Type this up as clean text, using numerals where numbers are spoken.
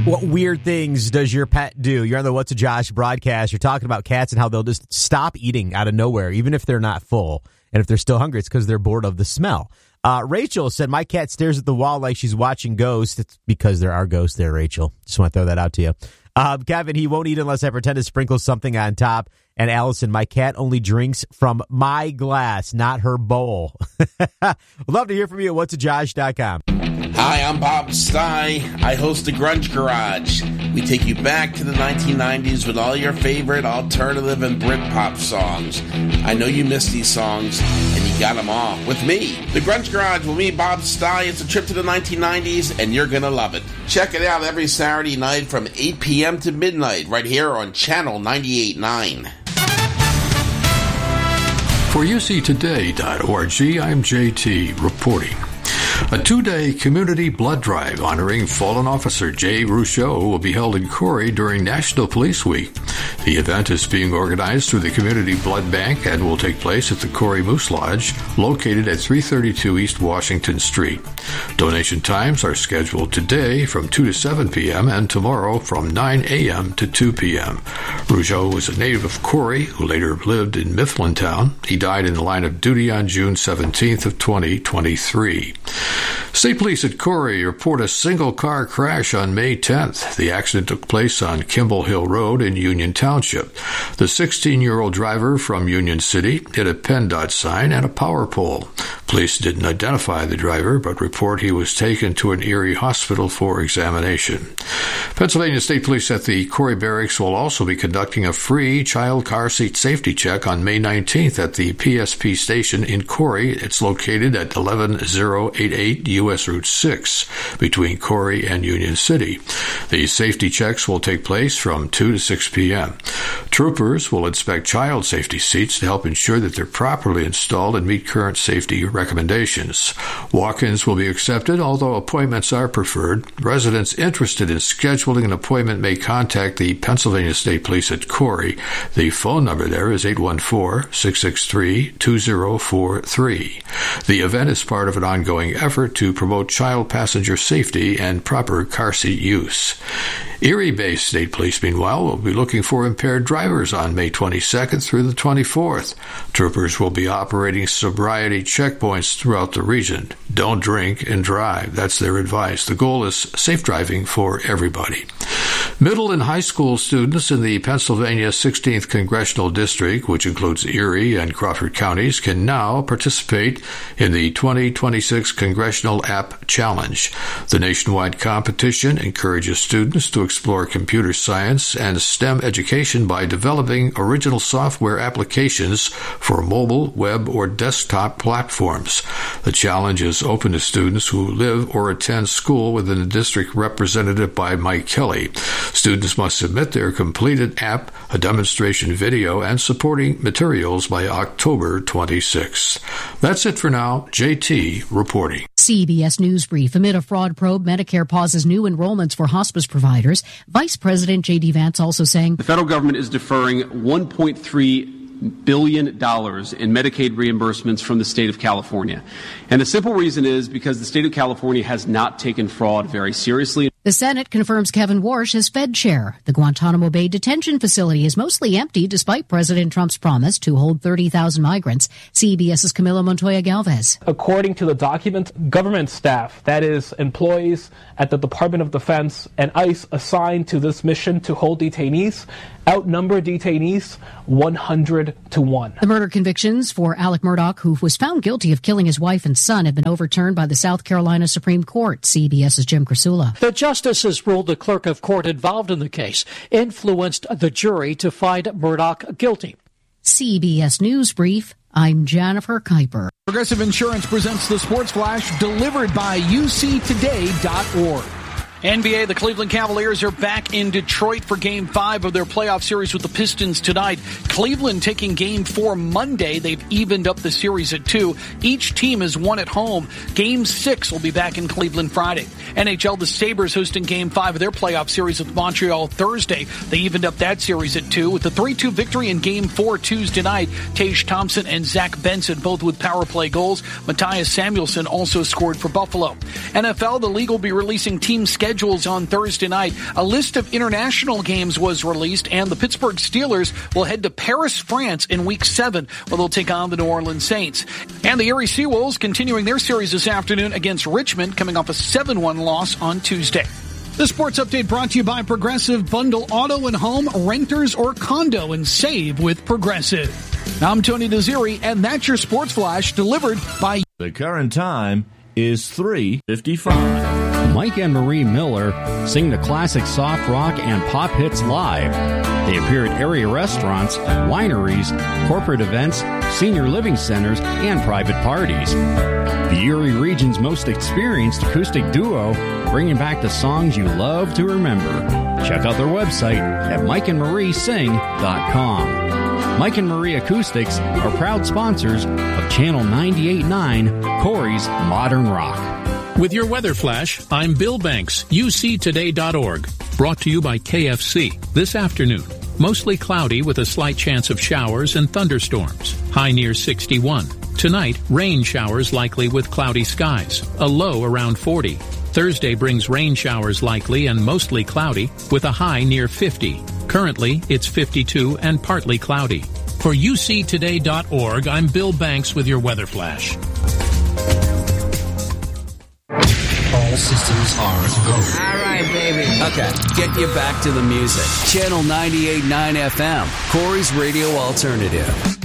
What weird things does your pet do? You're on the What's a Josh broadcast. You're talking about cats and how they'll just stop eating out of nowhere, even if they're not full. And if they're still hungry, it's because they're bored of the smell. Rachel said, my cat stares at the wall like she's watching ghosts. It's because there are ghosts there, Rachel. Just want to throw that out to you. Kevin, he won't eat unless I pretend to sprinkle something on top. And Allison, my cat only drinks from my glass, not her bowl. We'd love to hear from you at whatsajosh.com. Hi, I'm Bob Stye. I host the Grunge Garage. We take you back to the 1990s with all your favorite alternative and Britpop songs. I know you missed these songs, and you got them all with me. The Grunge Garage with me, Bob Stye. It's a trip to the 1990s, and you're going to love it. Check it out every Saturday night from 8 p.m. to midnight right here on Channel 98.9. For UCToday.org, I'm JT reporting. A 2-day community blood drive honoring fallen officer Jay Rougeau will be held in Corey during National Police Week. The event is being organized through the Community Blood Bank and will take place at the Corey Moose Lodge, located at 332 East Washington Street. Donation times are scheduled today from 2 to 7 p.m. and tomorrow from 9 a.m. to 2 p.m. Rougeau was a native of Corey who later lived in Mifflintown. He died in the line of duty on June 17th of 2023. State police at Corey report a single-car crash on May 10th. The accident took place on Kimball Hill Road in Union Township. The 16-year-old driver from Union City hit a PennDOT sign and a power pole. Police didn't identify the driver, but report he was taken to an Erie hospital for examination. Pennsylvania State Police at the Corey Barracks will also be conducting a free child car seat safety check on May 19th at the PSP station in Corey. It's located at 11088 U.S. Route 6 between Corey and Union City. These safety checks will take place from 2 to 6 p.m. Troopers will inspect child safety seats to help ensure that they're properly installed and meet current safety recommendations. Walk-ins will be accepted, although appointments are preferred. Residents interested in scheduling an appointment may contact the Pennsylvania State Police at Corey. The phone number there is 814-663-2043. The event is part of an ongoing effort to promote child passenger safety and proper car seat use. Erie-based State Police, meanwhile, will be looking for impaired drivers on May 22nd through the 24th. Troopers will be operating sobriety checkpoints throughout the region. Don't drink and drive. That's their advice. The goal is safe driving for everybody. Middle and high school students in the Pennsylvania 16th Congressional District, which includes Erie and Crawford counties, can now participate in the 2026 Congressional App Challenge. The nationwide competition encourages students to explore computer science and STEM education by developing original software applications for mobile, web, or desktop platforms. The challenge is open to students who live or attend school within the district represented by Mike Kelly. Students must submit their completed app, a demonstration video, and supporting materials by October 26. That's it for now. JT reporting. CBS News Brief. Amid a fraud probe, Medicare pauses new enrollments for hospice providers. Vice President J.D. Vance also saying the federal government is deferring $1.3 billion in Medicaid reimbursements from the state of California. And the simple reason is because the state of California has not taken fraud very seriously. The Senate confirms Kevin Warsh as Fed chair. The Guantanamo Bay detention facility is mostly empty despite President Trump's promise to hold 30,000 migrants. CBS's Camila Montoya Galvez. According to the document, government staff, that is, employees at the Department of Defense and ICE assigned to this mission to hold detainees, outnumber detainees 100-1. The murder convictions for Alec Murdaugh, who was found guilty of killing his wife and son, have been overturned by the South Carolina Supreme Court. CBS's Jim Krasula. The justices ruled the clerk of court involved in the case influenced the jury to find Murdaugh guilty. CBS News Brief. I'm Jennifer Kuiper. Progressive Insurance presents the Sports Flash, delivered by UCToday.org. NBA, the Cleveland Cavaliers are back in Detroit for Game 5 of their playoff series with the Pistons tonight. Cleveland taking Game 4 Monday. They've evened up the series at 2. Each team has won at home. Game 6 will be back in Cleveland Friday. NHL, the Sabres hosting Game 5 of their playoff series with Montreal Thursday. They evened up that series at 2 with the 3-2 victory in Game 4 Tuesday night. Tage Thompson and Zach Benson both with power play goals. Matthias Samuelsson also scored for Buffalo. NFL, the league will be releasing team schedules schedules on Thursday night. A list of international games was released, and the Pittsburgh Steelers will head to Paris, France in Week 7, where they'll take on the New Orleans Saints. And the Erie Seawolves continuing their series this afternoon against Richmond, coming off a 7-1 loss on Tuesday. The sports update brought to you by Progressive. Bundle auto and home, renters or condo, and save with Progressive. I'm Tony Desiri, and that's your Sports Flash delivered by... The current time is 3:55. Mike and Marie Miller sing the classic soft rock and pop hits live. They appear at area restaurants, wineries, corporate events, senior living centers, and private parties. The Erie region's most experienced acoustic duo, bringing back the songs you love to remember. Check out their website at mikeandmariesing.com. Mike and Marie Acoustics are proud sponsors of Channel 98.9, Corey's Modern Rock. With your weather flash, I'm Bill Banks, UCToday.org. Brought to you by KFC. This afternoon, mostly cloudy with a slight chance of showers and thunderstorms. High near 61. Tonight, rain showers likely with cloudy skies. A low around 40. Thursday brings rain showers likely and mostly cloudy with a high near 50. Currently, it's 52 and partly cloudy. For UCToday.org, I'm Bill Banks with your weather flash. All systems are go. All right, baby. Okay, get you back to the music. Channel 98.9 FM, Corey's Radio Alternative.